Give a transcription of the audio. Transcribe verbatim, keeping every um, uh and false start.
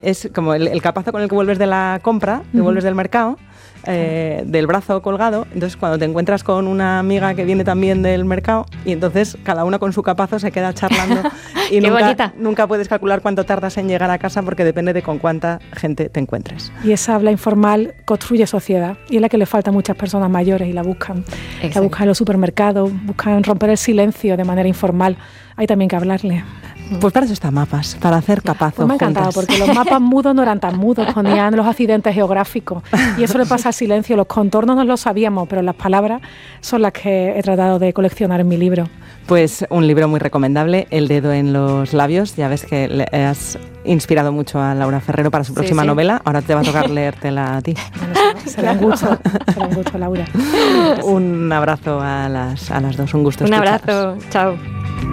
Es como el, el capazo con el que vuelves de la compra, que uh-huh. vuelves del mercado, eh, del brazo colgado. Entonces, cuando te encuentras con una amiga que viene también del mercado, y entonces cada una con su capazo se queda charlando y nunca, nunca puedes calcular cuánto tardas en llegar a casa porque depende de con cuánta gente te encuentres. Y esa habla informal construye sociedad y es la que le falta a muchas personas mayores y la buscan. Exacto. La buscan en los supermercados, buscan romper el silencio de manera informal. Hay también que hablarle. Pues para eso están mapas, para hacer capazos. Pues me ha encantado, juntas. porque los mapas mudos no eran tan mudos, ponían los accidentes geográficos. Y eso le pasa al silencio. Los contornos no los sabíamos, pero las palabras son las que he tratado de coleccionar en mi libro. Pues un libro muy recomendable, El dedo en los labios. Ya ves que le has inspirado mucho a Laura Ferrero para su próxima sí, sí. novela. Ahora te va a tocar leértela a ti. Bueno, será un gusto, será un gusto, Laura. Un abrazo a las, a las dos, un gusto Un escucharos. abrazo, chao.